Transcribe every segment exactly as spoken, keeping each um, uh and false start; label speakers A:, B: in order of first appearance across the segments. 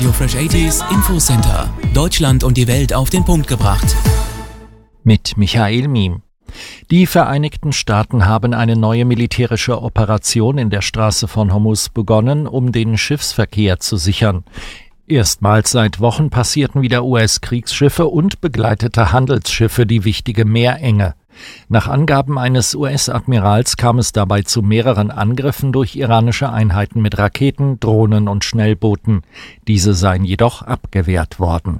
A: Radio Fresh achtziger Infocenter. Deutschland und die Welt auf den Punkt gebracht.
B: Mit Michael Miem. Die Vereinigten Staaten haben eine neue militärische Operation in der Straße von Hormuz begonnen, um den Schiffsverkehr zu sichern. Erstmals seit Wochen passierten wieder U S-Kriegsschiffe und begleitete Handelsschiffe die wichtige Meerenge. Nach Angaben eines U S-Admirals kam es dabei zu mehreren Angriffen durch iranische Einheiten mit Raketen, Drohnen und Schnellbooten. Diese seien jedoch abgewehrt worden.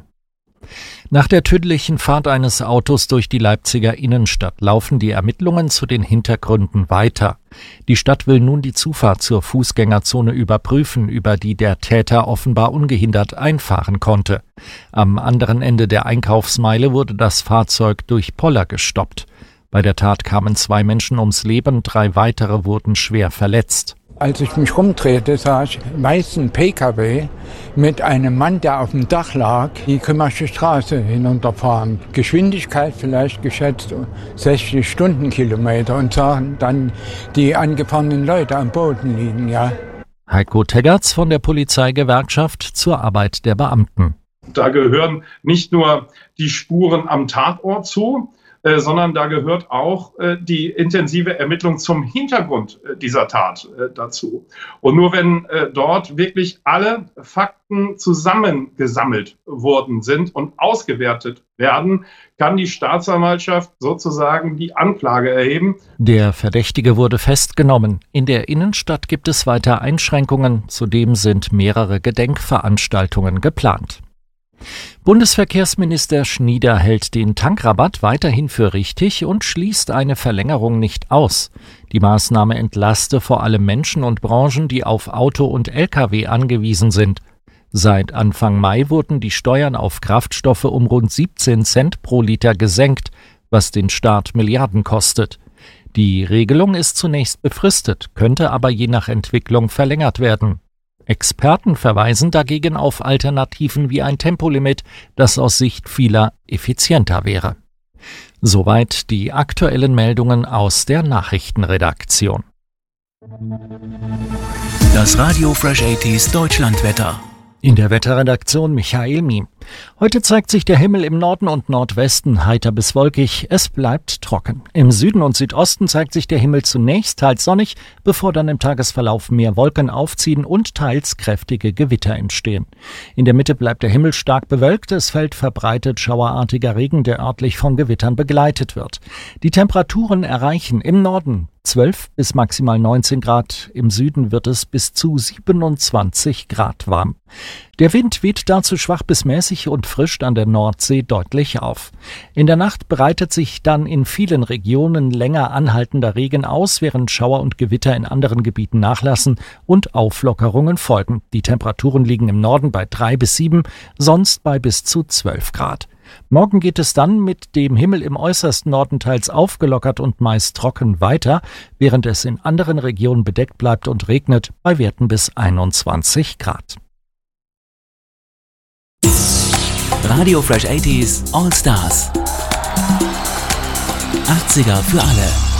B: Nach der tödlichen Fahrt eines Autos durch die Leipziger Innenstadt laufen die Ermittlungen zu den Hintergründen weiter. Die Stadt will nun die Zufahrt zur Fußgängerzone überprüfen, über die der Täter offenbar ungehindert einfahren konnte. Am anderen Ende der Einkaufsmeile wurde das Fahrzeug durch Poller gestoppt. Bei der Tat kamen zwei Menschen ums Leben, drei weitere wurden schwer verletzt.
C: Als ich mich rumdrehte, sah ich einen weißen P K W mit einem Mann, der auf dem Dach lag, die Kümmersche Straße hinunterfahren. Geschwindigkeit vielleicht geschätzt sechzig Stundenkilometer und sahen dann die angefahrenen Leute am Boden liegen, ja.
B: Heiko Teggerts von der Polizeigewerkschaft zur Arbeit der Beamten.
D: Da gehören nicht nur die Spuren am Tatort zu, Äh, sondern da gehört auch äh, die intensive Ermittlung zum Hintergrund äh, dieser Tat äh, dazu. Und nur wenn äh, dort wirklich alle Fakten zusammengesammelt worden sind und ausgewertet werden, kann die Staatsanwaltschaft sozusagen die Anklage erheben.
B: Der Verdächtige wurde festgenommen. In der Innenstadt gibt es weiter Einschränkungen. Zudem sind mehrere Gedenkveranstaltungen geplant. Bundesverkehrsminister Schnieder hält den Tankrabatt weiterhin für richtig und schließt eine Verlängerung nicht aus. Die Maßnahme entlaste vor allem Menschen und Branchen, die auf Auto und L K W angewiesen sind. Seit Anfang Mai wurden die Steuern auf Kraftstoffe um rund siebzehn Cent pro Liter gesenkt, was den Staat Milliarden kostet. Die Regelung ist zunächst befristet, könnte aber je nach Entwicklung verlängert werden. Experten verweisen dagegen auf Alternativen wie ein Tempolimit, das aus Sicht vieler effizienter wäre. Soweit die aktuellen Meldungen aus der Nachrichtenredaktion.
A: Das Radio Fresh achtziger Deutschlandwetter.
B: In der Wetterredaktion Michael Miem. Heute zeigt sich der Himmel im Norden und Nordwesten heiter bis wolkig. Es bleibt trocken. Im Süden und Südosten zeigt sich der Himmel zunächst teils sonnig, bevor dann im Tagesverlauf mehr Wolken aufziehen und teils kräftige Gewitter entstehen. In der Mitte bleibt der Himmel stark bewölkt. Es fällt verbreitet schauerartiger Regen, der örtlich von Gewittern begleitet wird. Die Temperaturen erreichen im Norden zwölf bis maximal neunzehn Grad. Im Süden wird es bis zu siebenundzwanzig Grad warm. Der Wind weht dazu schwach bis mäßig und frischt an der Nordsee deutlich auf. In der Nacht breitet sich dann in vielen Regionen länger anhaltender Regen aus, während Schauer und Gewitter in anderen Gebieten nachlassen und Auflockerungen folgen. Die Temperaturen liegen im Norden bei drei bis sieben, sonst bei bis zu zwölf Grad. Morgen geht es dann mit dem Himmel im äußersten Norden teils aufgelockert und meist trocken weiter, während es in anderen Regionen bedeckt bleibt und regnet, bei Werten bis einundzwanzig Grad.
A: Radio Fresh achtziger All Stars. achtziger für alle.